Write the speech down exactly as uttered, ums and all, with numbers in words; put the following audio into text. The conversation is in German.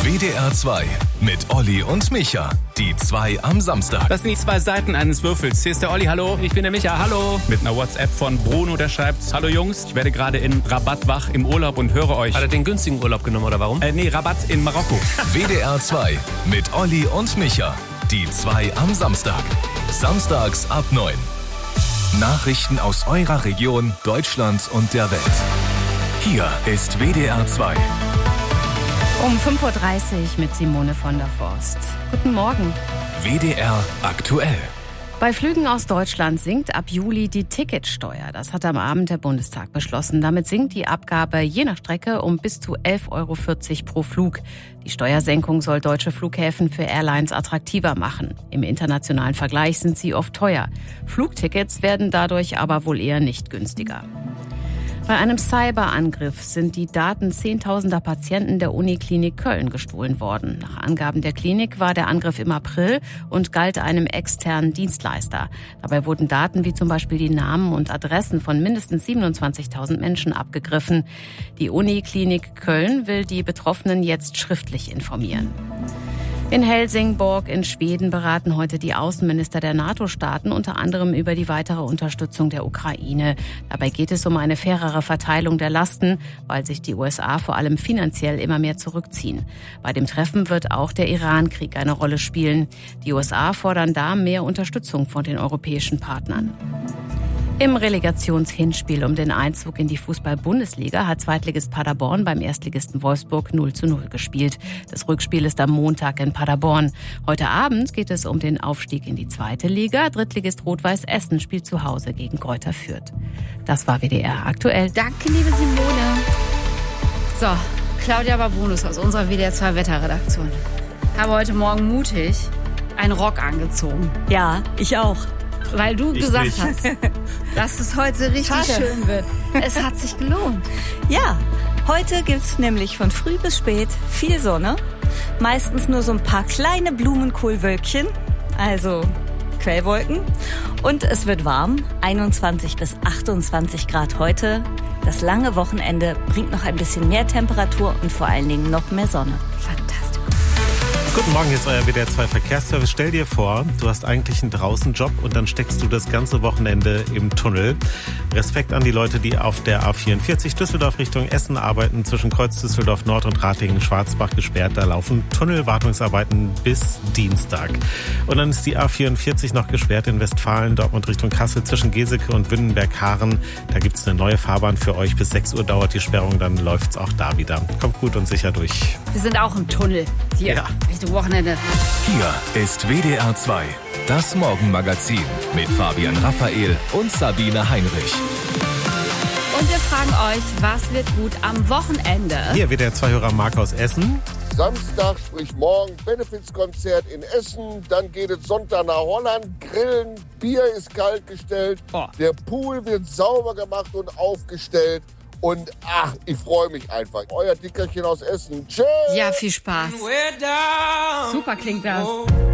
W D R zwei mit Olli und Micha. Die zwei am Samstag. Das sind die zwei Seiten eines Würfels. Hier ist der Olli, hallo. Ich bin der Micha, hallo. Mit einer WhatsApp von Bruno, der schreibt: Hallo Jungs, ich werde gerade in Rabat wach im Urlaub und höre euch. Hat er den günstigen Urlaub genommen oder warum? Äh, nee, Rabat in Marokko. W D R zwei mit Olli und Micha. Die zwei am Samstag. Samstags ab neun. Nachrichten aus eurer Region, Deutschland und der Welt. Hier ist W D R zwei. Um fünf Uhr dreißig mit Simone von der Forst. Guten Morgen. W D R aktuell. Bei Flügen aus Deutschland sinkt ab Juli die Ticketsteuer. Das hat am Abend der Bundestag beschlossen. Damit sinkt die Abgabe je nach Strecke um bis zu elf Euro vierzig pro Flug. Die Steuersenkung soll deutsche Flughäfen für Airlines attraktiver machen. Im internationalen Vergleich sind sie oft teuer. Flugtickets werden dadurch aber wohl eher nicht günstiger. Bei einem Cyberangriff sind die Daten zehntausender Patienten der Uniklinik Köln gestohlen worden. Nach Angaben der Klinik war der Angriff im April und galt einem externen Dienstleister. Dabei wurden Daten wie zum Beispiel die Namen und Adressen von mindestens siebenundzwanzigtausend Menschen abgegriffen. Die Uniklinik Köln will die Betroffenen jetzt schriftlich informieren. In Helsingborg in Schweden beraten heute die Außenminister der NATO-Staaten unter anderem über die weitere Unterstützung der Ukraine. Dabei geht es um eine fairere Verteilung der Lasten, weil sich die U S A vor allem finanziell immer mehr zurückziehen. Bei dem Treffen wird auch der Iran-Krieg eine Rolle spielen. Die U S A fordern da mehr Unterstützung von den europäischen Partnern. Im Relegationshinspiel um den Einzug in die Fußball-Bundesliga hat Zweitligist Paderborn beim Erstligisten Wolfsburg null zu null gespielt. Das Rückspiel ist am Montag in Paderborn. Heute Abend geht es um den Aufstieg in die zweite Liga. Drittligist Rot-Weiß Essen spielt zu Hause gegen Greuther Fürth. Das war W D R aktuell. Danke, liebe Simone. So, Claudia Babunus aus unserer W D R zwei Wetterredaktion. Habe heute Morgen mutig einen Rock angezogen. Ja, ich auch. Weil du Ich gesagt nicht. hast, dass es heute richtig Schade. schön wird. Es hat sich gelohnt. Ja, heute gibt's nämlich von früh bis spät viel Sonne. Meistens nur so ein paar kleine Blumenkohlwölkchen, also Quellwolken. Und es wird warm, einundzwanzig bis achtundzwanzig Grad heute. Das lange Wochenende bringt noch ein bisschen mehr Temperatur und vor allen Dingen noch mehr Sonne. Fantastisch. Guten Morgen, hier ist euer W D R zwei Verkehrsservice. Stell dir vor, du hast eigentlich einen Draußenjob und dann steckst du das ganze Wochenende im Tunnel. Respekt an die Leute, die auf der A vierundvierzig Düsseldorf Richtung Essen arbeiten, zwischen Kreuz Düsseldorf Nord und Ratingen-Schwarzbach gesperrt. Da laufen Tunnelwartungsarbeiten bis Dienstag. Und dann ist die A vierundvierzig noch gesperrt in Westfalen, Dortmund Richtung Kassel zwischen Geseke und Wünnenberg-Haaren. Da gibt's eine neue Fahrbahn für euch. Bis sechs Uhr dauert die Sperrung, dann läuft's auch da wieder. Kommt gut und sicher durch. Wir sind auch im Tunnel hier Ja. Richtung Wochenende. Hier ist W D R zwei. Das Morgenmagazin mit Fabian Raphael und Sabine Heinrich. Und wir fragen euch, was wird gut am Wochenende? Hier W D R zwei-Hörer Marc aus Essen. Samstag, sprich morgen, Benefizkonzert in Essen. Dann geht es Sonntag nach Holland, grillen, Bier ist kalt gestellt. Oh. Der Pool wird sauber gemacht und aufgestellt. Und ach, ich freue mich einfach. Euer Dickerchen aus Essen. Tschüss! Ja, viel Spaß. Super klingt das.